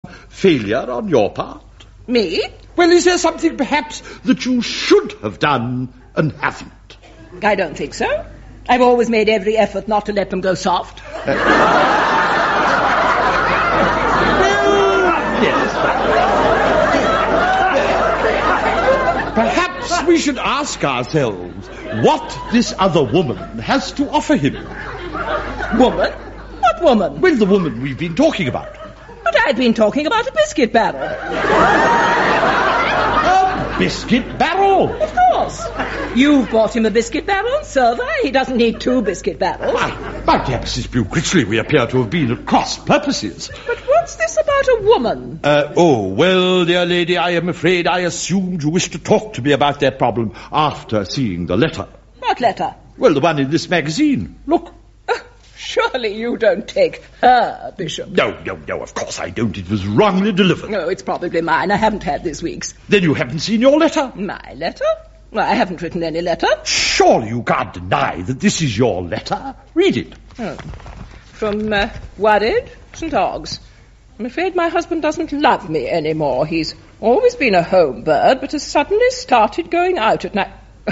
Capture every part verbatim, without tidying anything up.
failure on your part? Me? Well, is there something perhaps that you should have done and haven't? I don't think so. I've always made every effort not to let them go soft. Uh, well, yes. Perhaps we should ask ourselves what this other woman has to offer him. Woman? What woman? Well, the woman we've been talking about. But I'd been talking about a biscuit barrel. A biscuit barrel? Of course. You've bought him a biscuit barrel, server. He doesn't need two biscuit barrels. Why, my dear Missus Bugh Critchley, we appear to have been at cross purposes. But what's this about a woman? Uh, oh, well, dear lady, I am afraid I assumed you wished to talk to me about that problem after seeing the letter. What letter? Well, the one in this magazine. Look. Surely you don't take her, Bishop. No, no, no, of course I don't. It was wrongly delivered. No, it's probably mine. I haven't had this week's. Then you haven't seen your letter? My letter? Well, I haven't written any letter. Surely you can't deny that this is your letter. Read it. Oh. From uh, Worried Saint Oggs. I'm afraid my husband doesn't love me anymore. He's always been a home bird, but has suddenly started going out at night.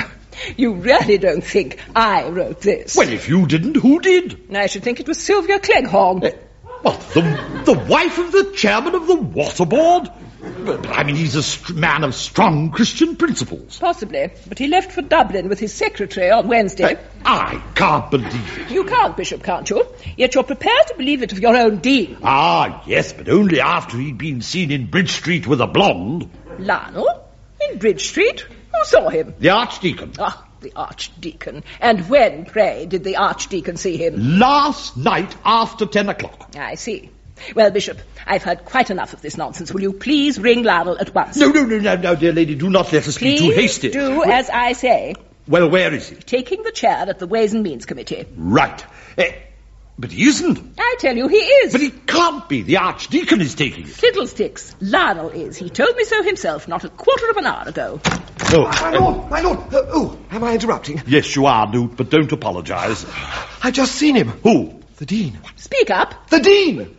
You really don't think I wrote this? Well, if you didn't, who did? I should think it was Sylvia Cleghorn. Uh, what, the, the wife of the chairman of the water board? But, I mean, he's a st- man of strong Christian principles. Possibly, but he left for Dublin with his secretary on Wednesday. Uh, I can't believe it. You can't, Bishop, can't you? Yet you're prepared to believe it of your own dean. Ah, yes, but only after he'd been seen in Bridge Street with a blonde. Lionel? In Bridge Street? Who saw him? The Archdeacon. Ah, the Archdeacon. And when, pray, did the Archdeacon see him? Last night after ten o'clock. I see. Well, Bishop, I've heard quite enough of this nonsense. Will you please ring Lionel at once? No, no, no, no, no, dear lady, do not let us please be too hasty. do well, as I say. Well, where is he? Taking the chair at the Ways and Means Committee. Right. Uh, but he isn't. I tell you, he is. But he can't be. The Archdeacon is taking it. Fiddlesticks. Lionel is. He told me so himself not a quarter of an hour ago. Oh, my lord, my lord. Uh, oh, am I interrupting? Yes, you are, Newt, but don't apologise. I've just seen him. Who? The Dean. Speak up. The Dean!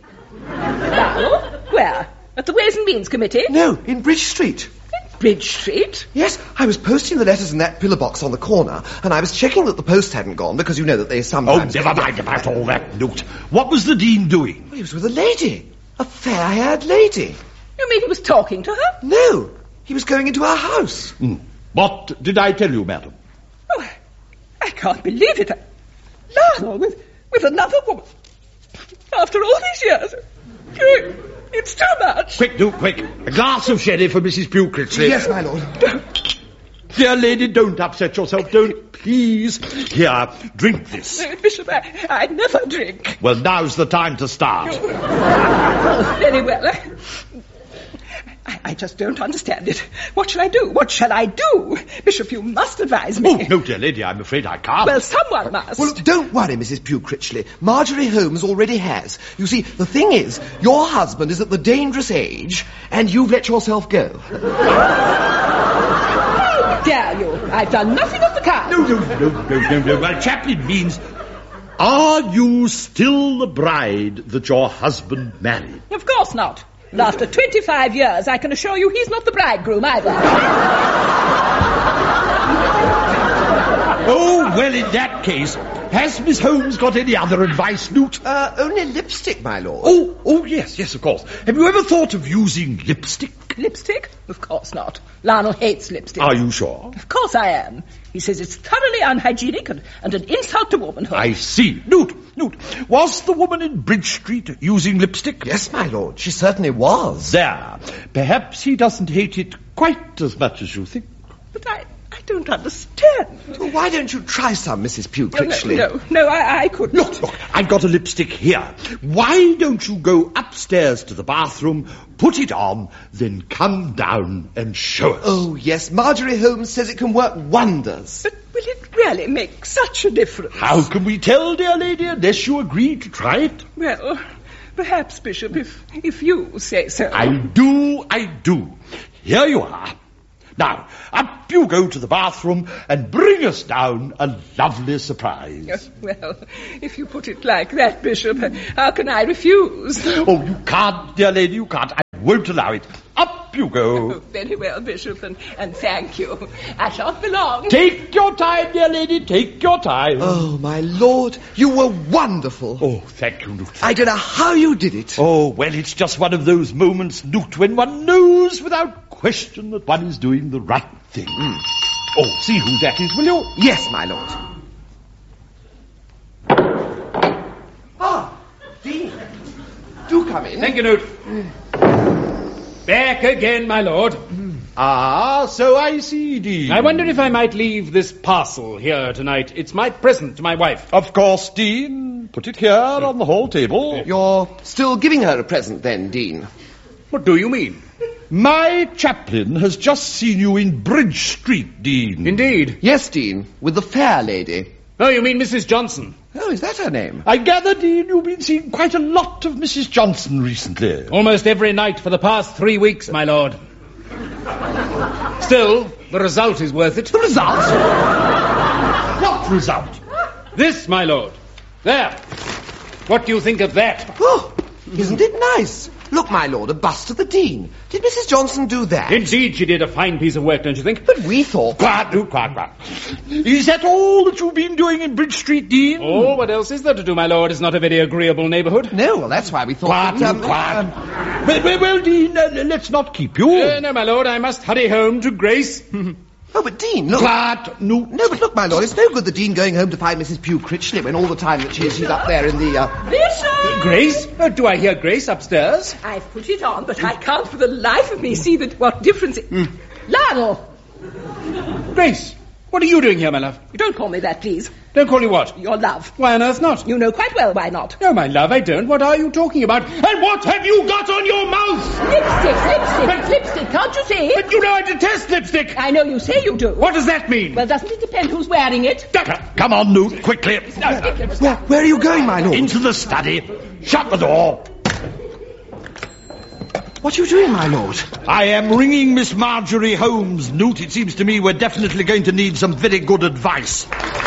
Lionel? Where? At the Ways and Means Committee? No, in Bridge Street. In Bridge Street? Yes, I was posting the letters in that pillar box on the corner, and I was checking that the post hadn't gone, because you know that they Oh, sometimes... never mind about all that, Newt. What was the Dean doing? Well, he was with a lady. A fair-haired lady. You mean he was talking to her? No, he was going into her house. Mm. What did I tell you, madam? Oh, I can't believe it. Lionel with, with another woman. After all these years. It's too much. Quick, Newt, quick. A glass of sherry for Missus Bugh Critchley. Yes, my lord. Dear lady, don't upset yourself. Don't, please. Here, drink this. No, Bishop, I, I never drink. Well, now's the time to start. Oh, very well. I, I just don't understand it. What shall I do? What shall I do? Bishop, you must advise me. Oh, no, dear lady, I'm afraid I can't. Well, someone must. Well, don't worry, Missus Bugh Critchley. Marjorie Holmes already has. You see, the thing is, your husband is at the dangerous age, and you've let yourself go. How dare you? I've done nothing of the kind. No, no, no, no, no, no. Well, Chaplain means, are you still the bride that your husband married? Of course not. And after twenty-five years, I can assure you he's not the bridegroom either. Oh, well, in that case, has Miss Holmes got any other advice, Newt? Uh, only lipstick, my lord. Oh, oh, yes, yes, of course. Have you ever thought of using lipstick? Lipstick? Of course not. Lionel hates lipstick. Are you sure? Of course I am. He says it's thoroughly unhygienic and, and an insult to womanhood. I see. Newt, Newt, was the woman in Bridge Street using lipstick? Yes, my lord, she certainly was. There. Perhaps he doesn't hate it quite as much as you think. But I... I don't understand. Well, why don't you try some, Missus Bugh No, Critchley? no, no, no, I, I couldn't. Look, look, I've got a lipstick here. Why don't you go upstairs to the bathroom, put it on, then come down and show us? Oh, yes, Marjorie Holmes says it can work wonders. But will it really make such a difference? How can we tell, dear lady, unless you agree to try it? Well, perhaps, Bishop, if, if you say so. I do, I do. Here you are. Now, up you go to the bathroom and bring us down a lovely surprise. Well, if you put it like that, Bishop, how can I refuse? Oh, you can't, dear lady, you can't. won't allow it. Up you go. Oh, very well, Bishop, and, and thank you. I shan't be long. Take your time, dear lady, take your time. Oh, my lord, you were wonderful. Oh, thank you, Newt. I don't know how you did it. Oh, well, it's just one of those moments, Newt, when one knows without question that one is doing the right thing. Mm. Oh, see who that is, will you? Yes, my lord. Ah, Dean. Do come in. Thank you, Newt. Back again, my lord. Ah, so I see, Dean. I wonder if I might leave this parcel here tonight. It's my present to my wife. Of course, Dean. Put it here on the hall table. You're still giving her a present then, Dean? What do you mean? My chaplain has just seen you in Bridge Street, Dean. Indeed. Yes, Dean, with the fair lady. Oh, you mean Missus Johnson? Oh, is that her name? I gather, Dean, you've been seeing quite a lot of Missus Johnson recently. Almost every night for the past three weeks, my lord. Still, the result is worth it. The result? What result? This, my lord. There. What do you think of that? Oh, isn't it nice? Look, my lord, a bust of the Dean. Did Missus Johnson do that? Indeed, she did a fine piece of work, don't you think? But we thought... Quiet, Newt, quiet, quiet. Is that all that you've been doing in Bridge Street, Dean? Oh, what else is there to do, my lord? It's not a very agreeable neighbourhood. No, well, that's why we thought... Quiet, that, Newt, quiet. Well, well, well, Dean, uh, let's not keep you. Uh, no, my lord, I must hurry home to Grace. Oh, but Dean, look... Quiet, Newt. No, but look, my lord, it's no good the Dean going home to find Missus Pugh Critchley when all the time that she's, she's up there in the, uh... Bishop! Grace? Oh, do I hear Grace upstairs? I've put it on, but I can't for the life of me see that what difference it... Mm. Lionel! Grace, what are you doing here, my love? You don't call me that, please. Don't call you what? Your love. Why on earth not? You know quite well why not. No, my love, I don't. What are you talking about? And what have you got on your mouth? Lipstick, lipstick, but, lipstick, can't you see? But you know I detest lipstick. I know you say you do. What does that mean? Well, doesn't it depend who's wearing it? Come on, Newt, quickly. Where, where are you going, my lord? Into the study. Shut the door. What are you doing, my lord? I am ringing Miss Marjorie Holmes, Newt. It seems to me we're definitely going to need some very good advice.